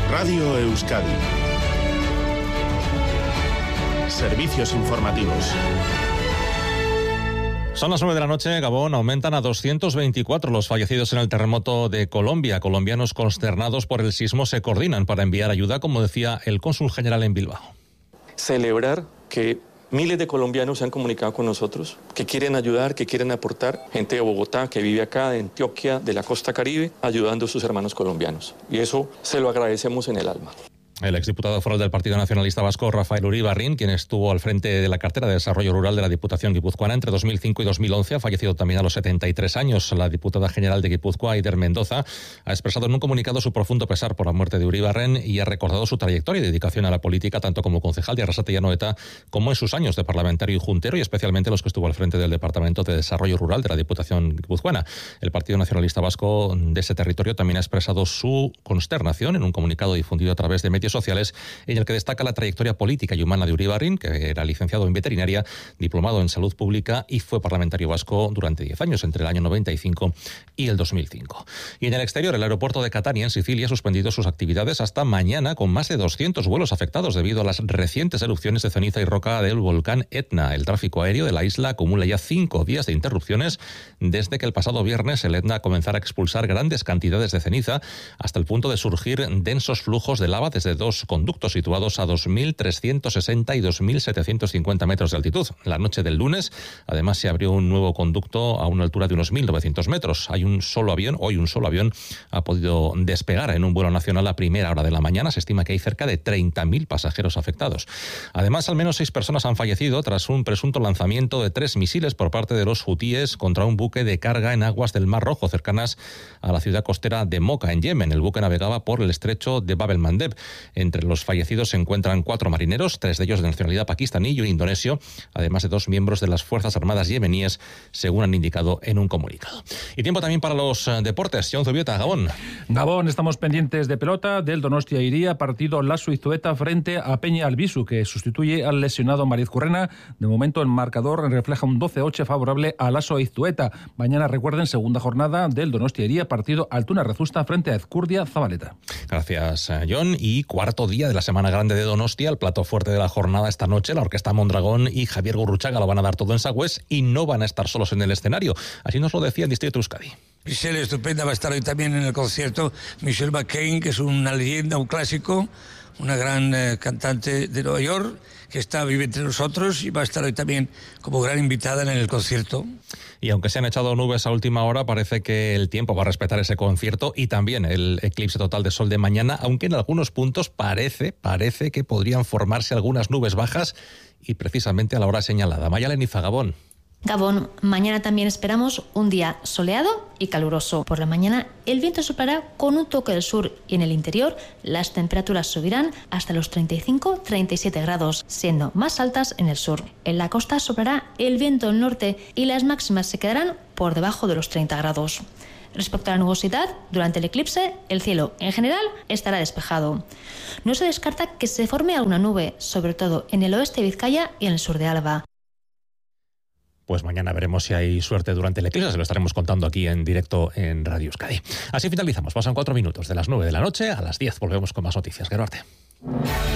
Radio Euskadi. Servicios informativos. Son las 9 de la noche, Gabón. Aumentan a 224 los fallecidos en el terremoto de Colombia. Colombianos consternados por el sismo se coordinan para enviar ayuda, como decía el cónsul general en Bilbao. Celebrar que miles de colombianos se han comunicado con nosotros, que quieren ayudar, que quieren aportar. Gente de Bogotá, que vive acá, de Antioquia, de la costa Caribe, ayudando a sus hermanos colombianos. Y eso se lo agradecemos en el alma. El exdiputado foral del Partido Nacionalista Vasco, Rafael Uribarrín, quien estuvo al frente de la cartera de Desarrollo Rural de la Diputación guipuzcoana entre 2005 y 2011, ha fallecido también a los 73 años. La diputada general de Guipúzcoa, Aider Mendoza, ha expresado en un comunicado su profundo pesar por la muerte de Uribarren y ha recordado su trayectoria y dedicación a la política, tanto como concejal de Arrasate y Anoeta, como en sus años de parlamentario y juntero, y especialmente los que estuvo al frente del Departamento de Desarrollo Rural de la Diputación guipuzcoana. El Partido Nacionalista Vasco de ese territorio también ha expresado su consternación en un comunicado difundido a través de medios sociales, en el que destaca la trayectoria política y humana de Uribarrín, que era licenciado en veterinaria, diplomado en salud pública y fue parlamentario vasco durante 10 años, entre el año 95 y el 2005. Y en el exterior, el aeropuerto de Catania, en Sicilia, ha suspendido sus actividades hasta mañana, con más de 200 vuelos afectados debido a las recientes erupciones de ceniza y roca del volcán Etna. El tráfico aéreo de la isla acumula ya 5 días de interrupciones desde que el pasado viernes el Etna comenzara a expulsar grandes cantidades de ceniza, hasta el punto de surgir densos flujos de lava desde dos conductos situados a 2.360 y 2.750 metros de altitud. La noche del lunes, además, se abrió un nuevo conducto a una altura de unos 1.900 metros. Hoy un solo avión ha podido despegar en un vuelo nacional a primera hora de la mañana. Se estima que hay cerca de 30.000 pasajeros afectados. Además, al menos 6 personas han fallecido tras un presunto lanzamiento de 3 misiles por parte de los hutíes contra un buque de carga en aguas del Mar Rojo, cercanas a la ciudad costera de Mocha, en Yemen. El buque navegaba por el estrecho de Bab el-Mandeb. Entre los fallecidos se encuentran 4 marineros, 3 de ellos de nacionalidad pakistaní y un indonesio, además de 2 miembros de las Fuerzas Armadas yemeníes, según han indicado en un comunicado. Y tiempo también para los deportes. Jon Zubieta, Gabón. Gabón, estamos pendientes de pelota del Donostia Iría, partido Lasso Izueta frente a Peña Albisu, que sustituye al lesionado Mariz Currena. De momento el marcador refleja un 12-8 favorable a Lasso Izueta. Mañana, recuerden, segunda jornada del Donostia Iría, partido Altuna Rezusta frente a Ezcurdia Zabaleta. Gracias, Jon. Y cuarto día de la Semana Grande de Donostia, el plato fuerte de la jornada esta noche. La Orquesta Mondragón y Javier Gurruchaga lo van a dar todo en Sagüés y no van a estar solos en el escenario. Así nos lo decía el Distrito Euskadi. Michelle estupenda va a estar hoy también en el concierto. Michelle McCain, que es una leyenda, un clásico, una gran cantante de Nueva York, que vive entre nosotros y va a estar hoy también como gran invitada en el concierto. Y aunque se han echado nubes a última hora, parece que el tiempo va a respetar ese concierto y también el eclipse total de sol de mañana, aunque en algunos puntos parece que podrían formarse algunas nubes bajas y precisamente a la hora señalada. Maya Leniza, Gabón. Gabón, mañana también esperamos un día soleado y caluroso. Por la mañana el viento soplará con un toque del sur y en el interior las temperaturas subirán hasta los 35-37 grados, siendo más altas en el sur. En la costa soplará el viento del norte y las máximas se quedarán por debajo de los 30 grados. Respecto a la nubosidad, durante el eclipse, el cielo en general estará despejado. No se descarta que se forme alguna nube, sobre todo en el oeste de Vizcaya y en el sur de Álava. Pues mañana veremos si hay suerte durante el eclipse, se lo estaremos contando aquí en directo en Radio Euskadi. Así finalizamos, pasan 4 minutos de las 9 de la noche a las 10. Volvemos con más noticias. Gerarte.